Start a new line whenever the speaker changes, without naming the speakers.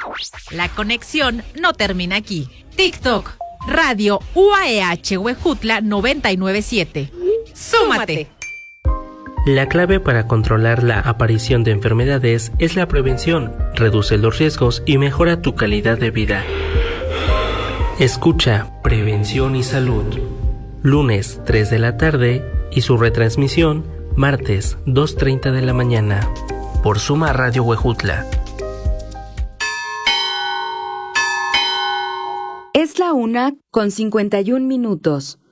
La conexión no termina aquí. TikTok, Radio UAEH Huejutla 997. ¡Súmate!
La clave para controlar la aparición de enfermedades es la prevención. Reduce los riesgos y mejora tu calidad de vida. Escucha Prevención y Salud. Lunes 3 de la tarde y su retransmisión martes 2:30 de la mañana. Por Suma Radio Huejutla.
Es la 1:51.